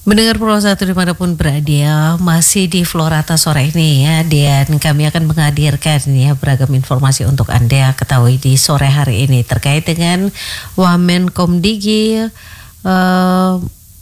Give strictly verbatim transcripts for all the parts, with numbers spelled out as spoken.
Mendengar Pro satu dimanapun berada, masih di Florata sore ini ya, dan kami akan menghadirkan ya beragam informasi untuk Anda ketahui di sore hari ini terkait dengan Wamenkomdigi uh,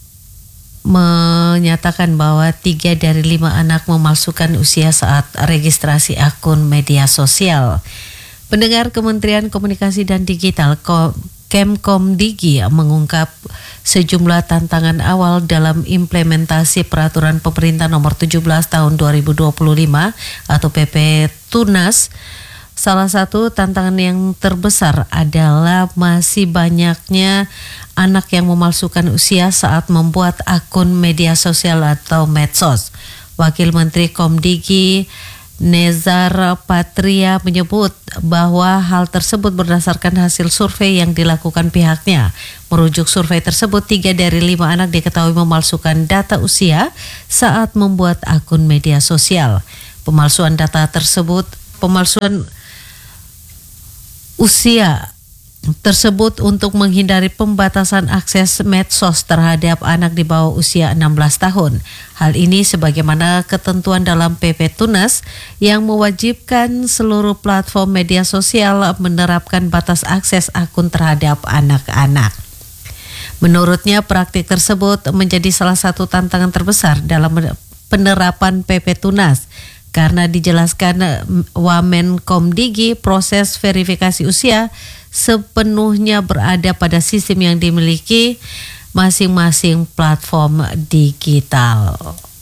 menyatakan bahwa tiga dari lima anak memalsukan usia saat registrasi akun media sosial. Pendengar, Kementerian Komunikasi dan Digital Kemkomdigi mengungkap sejumlah tantangan awal dalam implementasi peraturan pemerintah nomor tujuh belas tahun dua ribu dua puluh lima atau P P Tunas. Salah satu tantangan yang terbesar adalah masih banyaknya anak yang memalsukan usia saat membuat akun media sosial atau medsos. Wakil Menteri Komdigi Nezar Patria menyebut bahwa hal tersebut berdasarkan hasil survei yang dilakukan pihaknya. Merujuk survei tersebut, tiga dari lima anak diketahui memalsukan data usia saat membuat akun media sosial. Pemalsuan data tersebut, pemalsuan usia tersebut untuk menghindari pembatasan akses medsos terhadap anak di bawah usia enam belas tahun. Hal ini sebagaimana ketentuan dalam P P Tunas yang mewajibkan seluruh platform media sosial menerapkan batas akses akun terhadap anak-anak. Menurutnya, praktik tersebut menjadi salah satu tantangan terbesar dalam penerapan P P Tunas. Karena dijelaskan Wamenkomdigi, proses verifikasi usia sepenuhnya berada pada sistem yang dimiliki masing-masing platform digital.